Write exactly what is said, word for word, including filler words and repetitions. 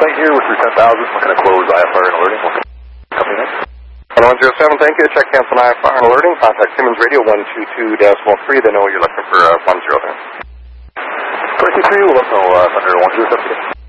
site here with through ten thousand, looking to close I F R and alerting. Company next. one one zero seven, thank you. Check cancel I F R and alerting. Contact Siemens Radio one two two decimal three. They know you're looking for uh, one zero there. twenty-three, we'll let know uh, Thunder one zero seven.